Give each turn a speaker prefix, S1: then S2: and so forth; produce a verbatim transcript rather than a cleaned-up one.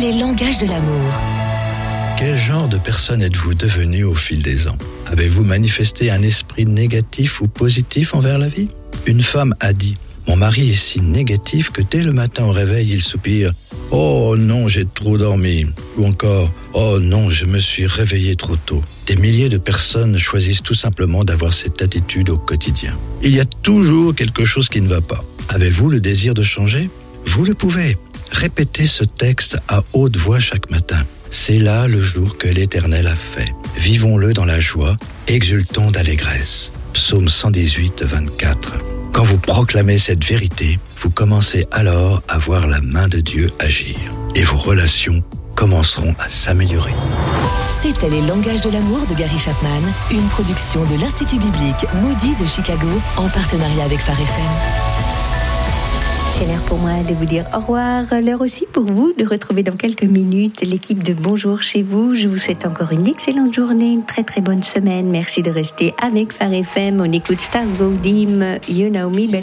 S1: les langages de l'amour.
S2: Quel genre de personne êtes-vous devenu au fil des ans ? Avez-vous manifesté un esprit négatif ou positif envers la vie ? Une femme a dit « Mon mari est si négatif que dès le matin au réveil, il soupire « Oh non, j'ai trop dormi » ou encore « Oh non, je me suis réveillé trop tôt ». Des milliers de personnes choisissent tout simplement d'avoir cette attitude au quotidien. Il y a toujours quelque chose qui ne va pas. Avez-vous le désir de changer ? Vous le pouvez. Répétez ce texte à haute voix chaque matin. C'est là le jour que l'Éternel a fait. Vivons-le dans la joie, exultons d'allégresse. Psaume cent dix-huit, vingt-quatre. Quand vous proclamez cette vérité, vous commencez alors à voir la main de Dieu agir. Et vos relations commenceront à s'améliorer.
S1: C'était Les langages de l'amour de Gary Chapman, une production de l'Institut biblique Moody de Chicago en partenariat avec Phare F M.
S3: C'est l'heure pour moi de vous dire au revoir. L'heure aussi pour vous de retrouver dans quelques minutes l'équipe de Bonjour chez vous. Je vous souhaite encore une excellente journée, une très très bonne semaine. Merci de rester avec Phare F M. On écoute Stars Go Dim, You Know Me Better.